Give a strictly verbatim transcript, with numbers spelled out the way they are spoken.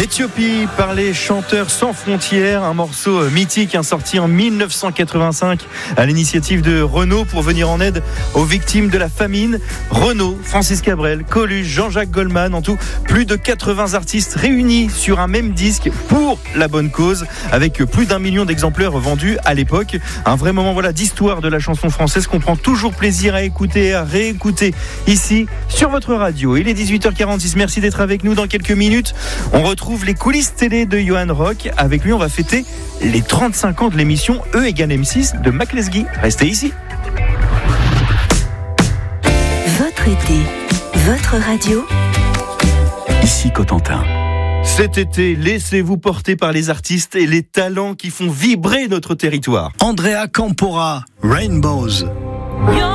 Éthiopie par les chanteurs sans frontières, un morceau mythique hein, sorti en dix-neuf cent quatre-vingt-cinq à l'initiative de Renaud pour venir en aide aux victimes de la famine. Renaud, Francis Cabrel, Coluche, Jean-Jacques Goldman, en tout plus de quatre-vingts artistes réunis sur un même disque pour la bonne cause, avec plus d'un million d'exemplaires vendus à l'époque. Un vrai moment voilà, d'histoire de la chanson française qu'on prend toujours plaisir à écouter et à réécouter ici sur votre radio. Il est dix-huit heures quarante-six, merci d'être avec nous. Dans quelques minutes, on retrouve les coulisses télé de Johan Rock. Avec lui, on va fêter les trente-cinq ans de l'émission E égale M six de Mac Lesguy. Restez ici. Votre été, votre radio. Ici Cotentin. Cet été, laissez-vous porter par les artistes et les talents qui font vibrer notre territoire. Andrea Campora, Rainbows.